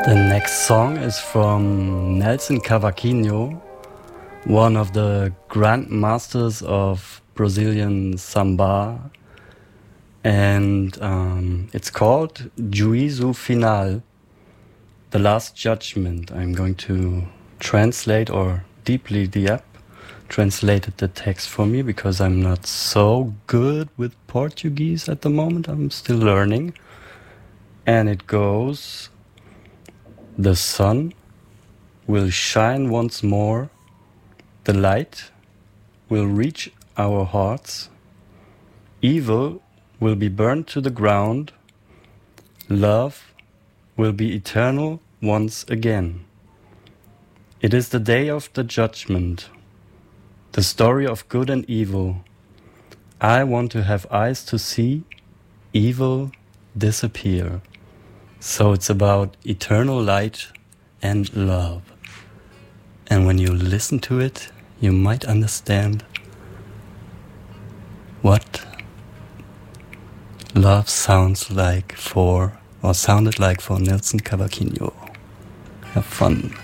The next song is from Nelson Cavaquinho, one of the grand masters of Brazilian samba, and it's called Juízo Final, the Last Judgment. I'm going to translate, or deeply the app translated the text for me because I'm not so good with Portuguese at the moment. I'm still learning. And it goes: the sun will shine once more, the light will reach our hearts, evil will be burned to the ground, love will be eternal once again. It is the day of the judgment, the story of good and evil. I want to have eyes to see evil disappear. So it's about eternal light and love. And when you listen to it, you might understand what love sounds like for, or sounded like for, Nelson Cavaquinho. Have fun.